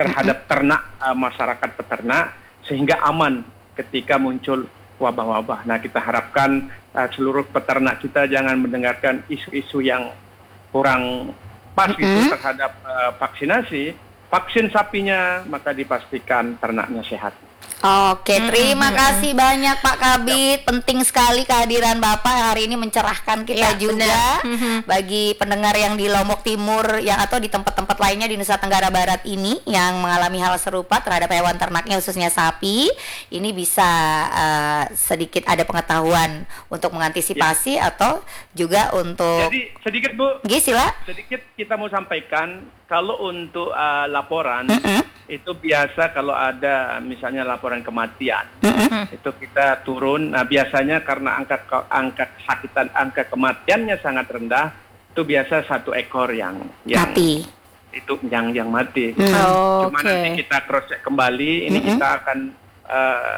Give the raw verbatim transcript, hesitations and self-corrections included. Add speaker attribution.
Speaker 1: terhadap ternak, uh, masyarakat peternak, sehingga aman ketika muncul wabah-wabah. Nah, kita harapkan uh, seluruh peternak kita jangan mendengarkan isu-isu yang kurang pas
Speaker 2: Mm-mm.
Speaker 1: itu terhadap uh, vaksinasi. Vaksin sapinya, maka dipastikan ternaknya sehat.
Speaker 2: Oke, terima
Speaker 3: Mm-mm.
Speaker 2: kasih banyak Pak Kabid. Penting sekali kehadiran Bapak hari ini mencerahkan kita
Speaker 3: Ya,
Speaker 2: juga
Speaker 3: benar. Mhm.
Speaker 2: bagi pendengar yang di Lombok Timur yang atau di tempat-tempat lainnya di Nusa Tenggara Barat ini yang mengalami hal serupa terhadap hewan ternaknya khususnya sapi. Ini bisa uh, sedikit ada pengetahuan untuk mengantisipasi atau juga untuk
Speaker 1: Jadi sedikit Bu,
Speaker 2: Gisila.
Speaker 1: sedikit kita mau sampaikan, kalau untuk uh, laporan,
Speaker 2: Mm-mm.
Speaker 1: itu biasa kalau ada misalnya laporan kematian,
Speaker 2: Mm-mm.
Speaker 1: itu kita turun. Nah, biasanya karena angka ke- angka kesakitan, angka kematiannya sangat rendah, itu biasa satu ekor yang yang
Speaker 2: Mati.
Speaker 1: itu yang yang mati.
Speaker 2: Hmm.
Speaker 3: Oh,
Speaker 1: Cuma
Speaker 3: oke.
Speaker 1: nanti kita cross check kembali, ini
Speaker 2: Mm-mm.
Speaker 1: kita akan uh,